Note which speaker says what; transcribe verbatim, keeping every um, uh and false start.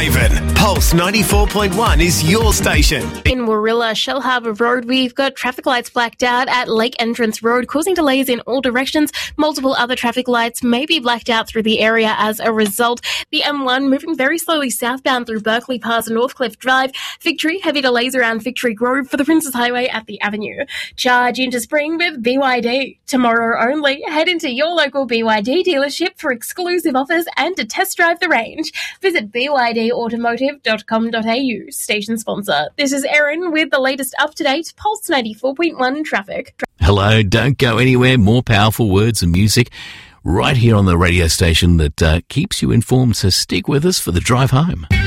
Speaker 1: Haven, Pulse ninety-four point one is your station.
Speaker 2: In Warilla, Shell Harbour Road, we've got traffic lights blacked out at Lake Entrance Road, causing delays in all directions. Multiple other traffic lights may be blacked out through the area as a result. The M one moving very slowly southbound through Berkeley Pass and Northcliffe Drive. Victory, heavy delays around Victory Grove for the Princes Highway at the Avenue. Charge into spring with B Y D. Tomorrow only, head into your local B Y D dealership for exclusive offers and to test drive the range. Visit b y d automotive dot com dot a u. Station sponsor. This is Erin with the latest up-to-date Pulse ninety-four point one traffic.
Speaker 3: Hello, don't go anywhere. More powerful words and music right here on the radio station that uh, keeps you informed. So stick with us for the drive home.